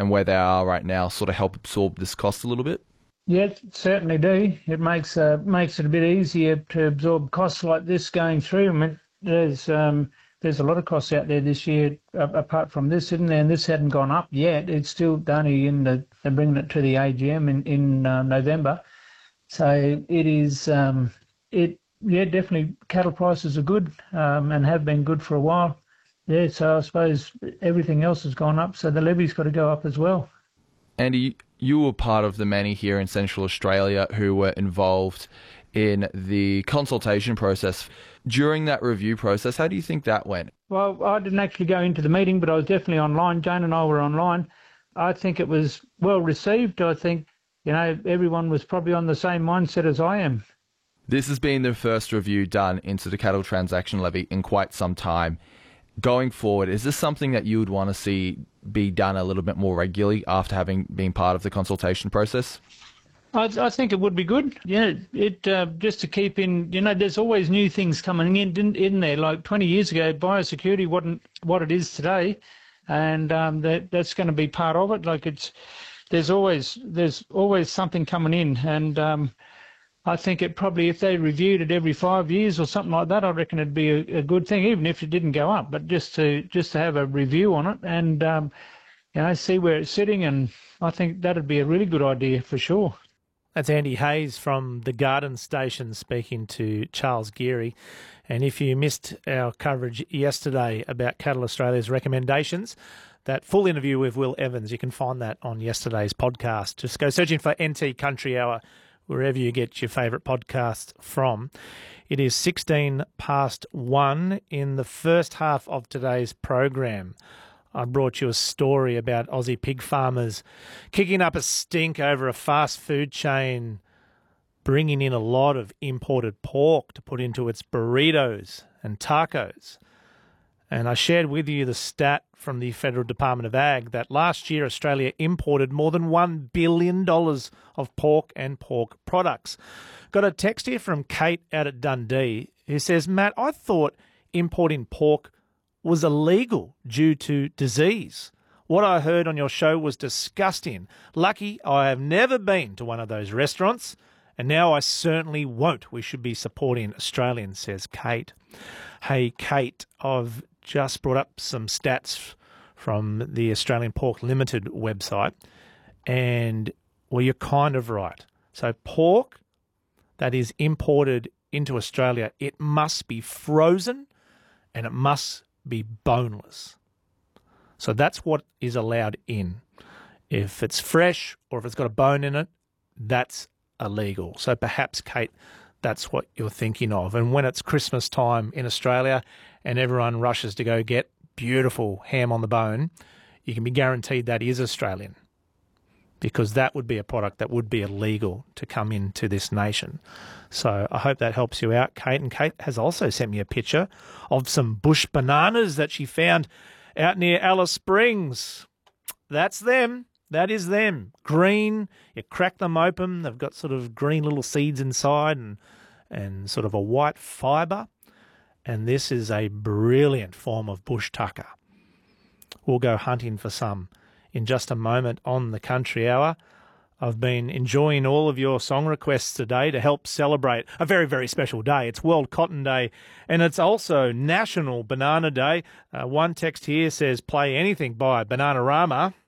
and where they are right now sort of help absorb this cost a little bit? Yeah, certainly do. It makes it a bit easier to absorb costs like this going through. I mean, there's a lot of costs out there this year apart from this, isn't there? And this hadn't gone up yet. It's still only they're bringing it to the AGM in November. So it is yeah, definitely cattle prices are good and have been good for a while. Yeah, so I suppose everything else has gone up, so the levy's got to go up as well. Andy, you were part of the many here in Central Australia who were involved in the consultation process. During that review process, how do you think that went? Well, I didn't actually go into the meeting, but I was definitely online. Jane and I were online. I think it was well received. I think, everyone was probably on the same mindset as I am. This has been the first review done into the cattle transaction levy in quite some time. Going forward, is this something that you would want to see be done a little bit more regularly after having been part of the consultation process? I think it would be good. Yeah, just to keep in, there's always new things coming in there. Like 20 years ago, biosecurity wasn't what it is today, and that's going to be part of it. Like there's always something coming in, and I think it probably, if they reviewed it every 5 years or something like that, I reckon it'd be a good thing, even if it didn't go up. But just to have a review on it and see where it's sitting, and I think that'd be a really good idea for sure. That's Andy Hayes from the Garden Station speaking to Charles Geary. And if you missed our coverage yesterday about Cattle Australia's recommendations, that full interview with Will Evans, you can find that on yesterday's podcast. Just go searching for NT Country Hour wherever you get your favourite podcast from. It is 1:16 in the first half of today's program. I brought you a story about Aussie pig farmers kicking up a stink over a fast food chain bringing in a lot of imported pork to put into its burritos and tacos. And I shared with you the stat from the Federal Department of Ag that last year Australia imported more than $1 billion of pork and pork products. Got a text here from Kate out at Dundee who says, Matt, I thought importing pork was illegal due to disease. What I heard on your show was disgusting. Lucky I have never been to one of those restaurants, and now I certainly won't. We should be supporting Australians, says Kate. Hey, Kate, I've just brought up some stats from the Australian Pork Limited website, and, well, you're kind of right. So pork that is imported into Australia, it must be frozen and it must be boneless. So that's what is allowed in. If it's fresh or if it's got a bone in it, that's illegal. So perhaps, Kate, that's what you're thinking of. And when it's Christmas time in Australia and everyone rushes to go get beautiful ham on the bone, you can be guaranteed that is Australian, because that would be a product that would be illegal to come into this nation. So I hope that helps you out, Kate. And Kate has also sent me a picture of some bush bananas that she found out near Alice Springs. That's them. That is them. Green. You crack them open. They've got sort of green little seeds inside and sort of a white fibre. And this is a brilliant form of bush tucker. We'll go hunting for some in just a moment on the Country Hour. I've been enjoying all of your song requests today to help celebrate a very, very special day. It's World Cotton Day, and it's also National Banana Day. One text here says, play anything by Bananarama.